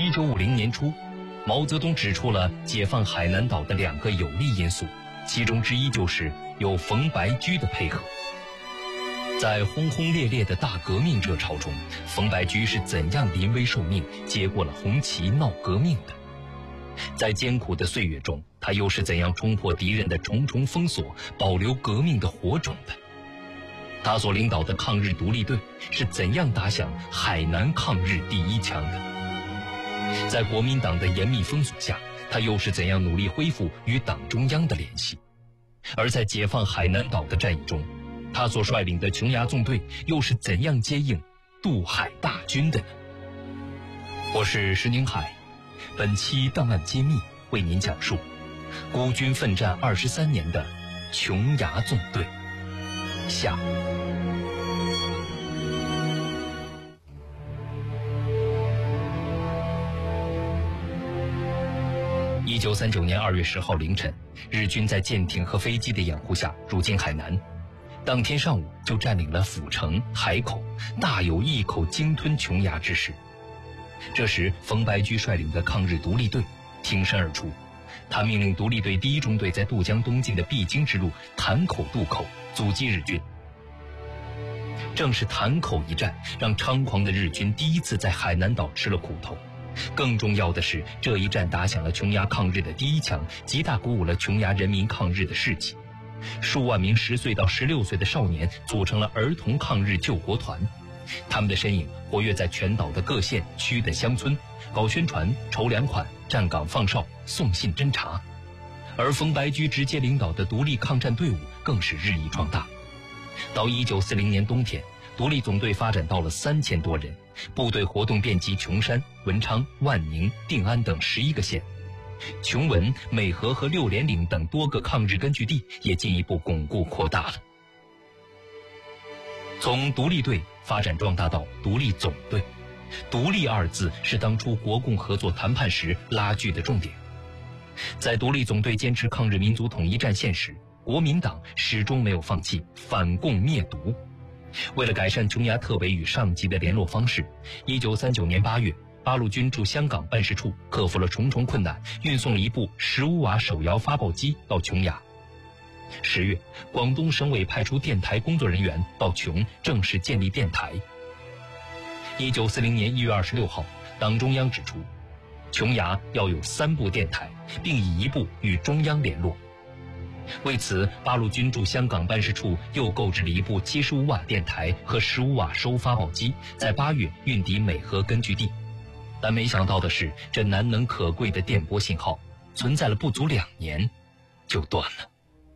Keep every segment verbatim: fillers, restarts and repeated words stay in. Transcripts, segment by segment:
一九五零年初，毛泽东指出了解放海南岛的两个有利因素，其中之一就是有冯白驹的配合。在轰轰烈烈的大革命热潮中，冯白驹是怎样临危受命，接过了红旗闹革命的？在艰苦的岁月中，他又是怎样冲破敌人的重重封锁，保留革命的火种的？他所领导的抗日独立队是怎样打响海南抗日第一枪的？在国民党的严密封锁下，他又是怎样努力恢复与党中央的联系？而在解放海南岛的战役中，他所率领的琼崖纵队又是怎样接应渡海大军的呢？我是石宁海，本期档案揭秘为您讲述孤军奋战二十三年的琼崖纵队下。一九三九年二月十号凌晨，日军在舰艇和飞机的掩护下入侵海南，当天上午就占领了府城、海口，大有一口鲸吞琼崖之势。这时，冯白驹率领的抗日独立队挺身而出，他命令独立队第一中队在渡江东进的必经之路潭口渡口阻击日军。正是潭口一战，让猖狂的日军第一次在海南岛吃了苦头。更重要的是，这一战打响了琼崖抗日的第一枪，极大鼓舞了琼崖人民抗日的士气。数万名十岁到十六岁的少年组成了儿童抗日救国团，他们的身影活跃在全岛的各县区的乡村，搞宣传、筹粮款、站岗放哨、送信侦察。而冯白驹直接领导的独立抗战队伍更是日益壮大。到一九四零年冬天，独立总队发展到了三千多人，部队活动遍及琼山、文昌、万宁、定安等十一个县。琼文、美和和六连岭等多个抗日根据地也进一步巩固扩大了。从独立队发展壮大到独立总队，独立二字是当初国共合作谈判时拉锯的重点。在独立总队坚持抗日民族统一战线时，国民党始终没有放弃反共灭独。为了改善琼崖特委与上级的联络方式，一九三九年八月，八路军驻香港办事处克服了重重困难，运送了一部十五瓦手摇发报机到琼崖。十月，广东省委派出电台工作人员到琼正式建立电台。一九四零年一月二十六号，党中央指出，琼崖要有三部电台，并以一部与中央联络。为此，八路军驻香港办事处又购置了一部七十五瓦电台和十五瓦收发报机，在八月运抵美和根据地。但没想到的是，这难能可贵的电波信号存在了不足两年就断了。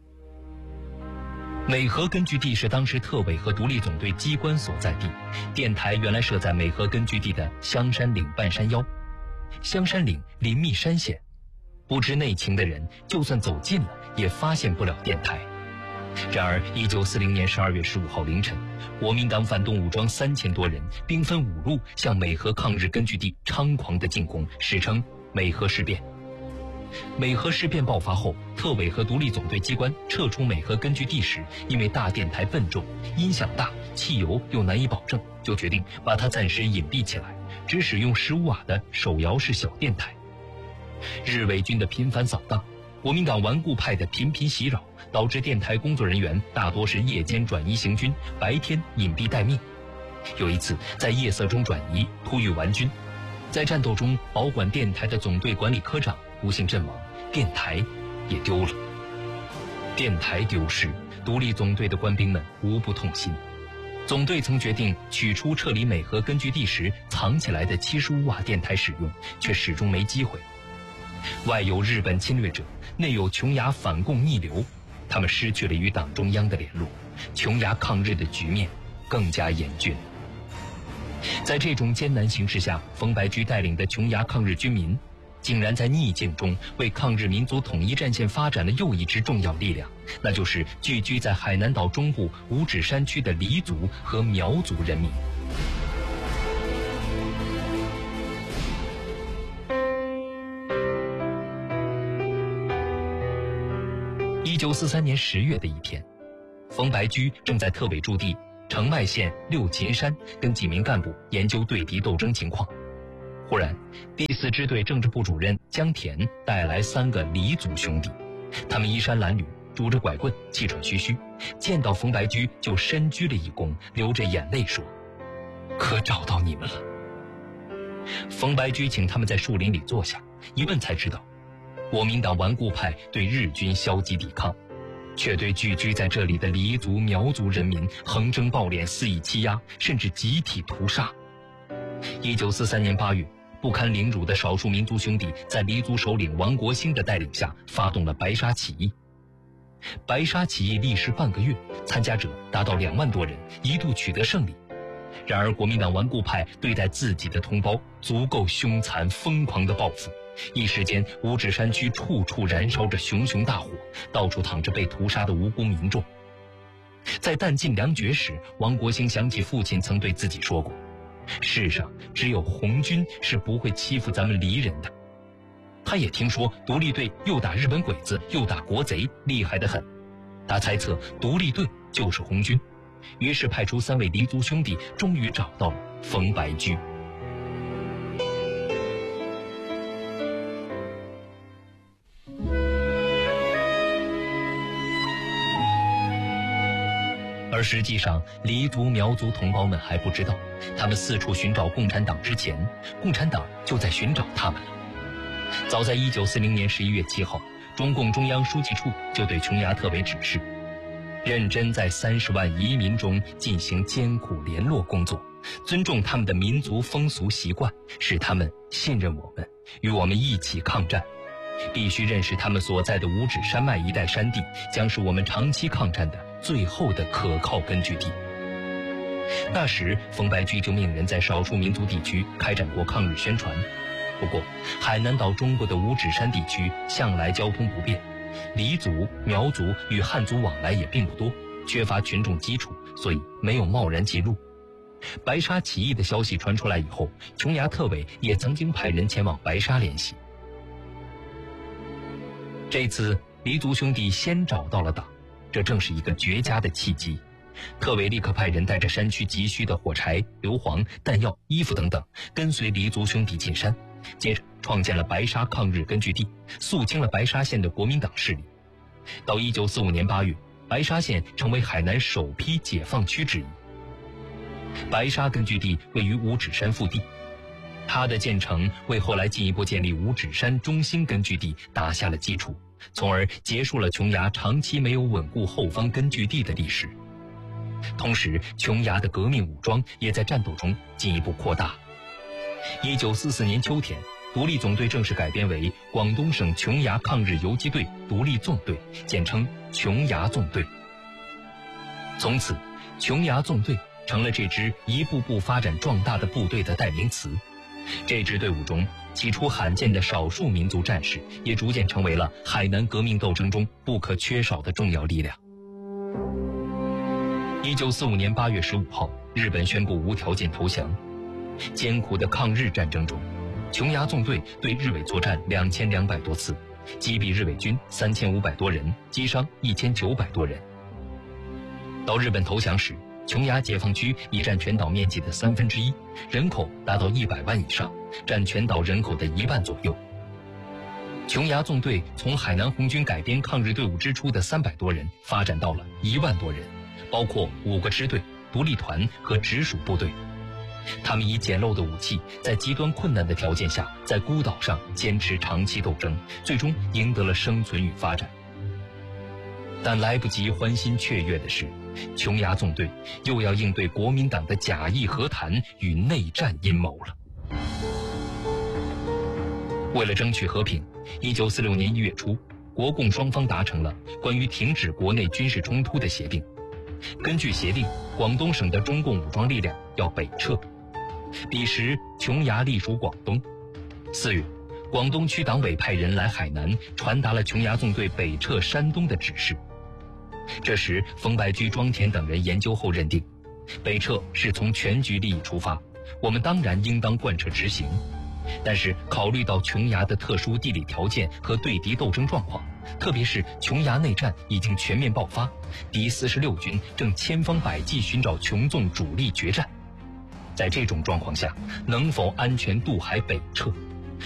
美和根据地是当时特委和独立总队机关所在地，电台原来设在美和根据地的香山岭半山腰。香山岭林密山险，不知内情的人就算走近了也发现不了电台。然而一九四零年十二月十五号凌晨，国民党反动武装三千多人兵分五路向美和抗日根据地猖狂的进攻，史称美和事变。美和事变爆发后，特委和独立总队机关撤出美和根据地时，因为大电台笨重、音响大、汽油又难以保证，就决定把它暂时隐蔽起来，只使用十五瓦的手摇式小电台。日伪军的频繁扫荡，国民党顽固派的频频袭扰，导致电台工作人员大多是夜间转移行军，白天隐蔽待命。有一次在夜色中转移，突遇顽军，在战斗中保管电台的总队管理科长不幸阵亡，电台也丢了。电台丢失，独立总队的官兵们无不痛心。总队曾决定取出撤离美和根据地时藏起来的七十五瓦电台使用，却始终没机会。外有日本侵略者，内有琼崖反共逆流，他们失去了与党中央的联络，琼崖抗日的局面更加严峻。在这种艰难形势下，冯白驹带领的琼崖抗日军民竟然在逆境中为抗日民族统一战线发展了又一支重要力量，那就是聚居在海南岛中部五指山区的黎族和苗族人民。一九四三年十月的一天，冯白驹正在特委驻地澄迈县六琴山跟几名干部研究对敌斗争情况。忽然，第四支队政治部主任江田带来三个黎族兄弟，他们衣衫褴褛，拄着拐棍，气喘吁吁，见到冯白驹就深鞠了一躬，流着眼泪说：“可找到你们了。”冯白驹请他们在树林里坐下，一问才知道，国民党顽固派对日军消极抵抗，却对聚居在这里的黎族、苗族人民横征暴敛，肆意欺压，甚至集体屠杀。一九四三年八月，不堪凌辱的少数民族兄弟在黎族首领王国兴的带领下发动了白沙起义。白沙起义历时半个月，参加者达到两万多人，一度取得胜利。然而国民党顽固派对待自己的同胞足够凶残疯狂的报复，一时间五指山区处处燃烧着熊熊大火，到处躺着被屠杀的无辜民众。在弹尽粮绝时，王国兴想起父亲曾对自己说过，世上只有红军是不会欺负咱们黎人的。他也听说独立队又打日本鬼子又打国贼，厉害得很。他猜测独立队就是红军，于是派出三位黎族兄弟，终于找到了冯白驹。而实际上，黎族、苗族同胞们还不知道，他们四处寻找共产党之前，共产党就在寻找他们了。早在一九四零年十一月七号，中共中央书记处就对琼崖特委指示，认真在三十万移民中进行艰苦联络工作，尊重他们的民族风俗习惯，使他们信任我们，与我们一起抗战。必须认识他们所在的五指山脉一带山地，将是我们长期抗战的最后的可靠根据地。那时，冯白驹就命人在少数民族地区开展过抗日宣传。不过，海南岛中部的五指山地区向来交通不便，黎族、苗族与汉族往来也并不多，缺乏群众基础，所以没有贸然进入。白沙起义的消息传出来以后，琼崖特委也曾经派人前往白沙联系。这次黎族兄弟先找到了党，这正是一个绝佳的契机。特委立刻派人带着山区急需的火柴、硫磺、弹药、衣服等等，跟随黎族兄弟进山，接着创建了白沙抗日根据地，肃清了白沙县的国民党势力。到一九四五年八月，白沙县成为海南首批解放区之一。白沙根据地位于五指山腹地，它的建成为后来进一步建立五指山中心根据地打下了基础，从而结束了琼崖长期没有稳固后方根据地的历史。同时，琼崖的革命武装也在战斗中进一步扩大。一九四四年秋天，独立总队正式改编为广东省琼崖抗日游击队独立纵队，简称琼崖纵队。从此，琼崖纵队成了这支一步步发展壮大的部队的代名词。这支队伍中，起初罕见的少数民族战士也逐渐成为了海南革命斗争中不可缺少的重要力量。一九四五年八月十五号，日本宣布无条件投降。艰苦的抗日战争中，琼崖纵队对日伪作战两千两百多次，击毙日伪军三千五百多人，击伤一千九百多人。到日本投降时，琼崖解放区已占全岛面积的三分之一，人口达到一百万以上，占全岛人口的一半左右。琼崖纵队从海南红军改编抗日队伍之初的三百多人，发展到了一万多人，包括五个支队、独立团和直属部队。他们以简陋的武器，在极端困难的条件下，在孤岛上坚持长期斗争，最终赢得了生存与发展。但来不及欢欣雀跃的是，琼崖纵队又要应对国民党的假意和谈与内战阴谋了。为了争取和平，一九四六年一月初，国共双方达成了关于停止国内军事冲突的协定。根据协定，广东省的中共武装力量要北撤。彼时，琼崖隶属广东。四月，广东区党委派人来海南，传达了琼崖纵队北撤山东的指示。这时，冯白驹、庄田等人研究后认定，北撤是从全局利益出发，我们当然应当贯彻执行。但是，考虑到琼崖的特殊地理条件和对敌斗争状况，特别是琼崖内战已经全面爆发，敌四十六军正千方百计寻找琼纵主力决战。在这种状况下，能否安全渡海北撤，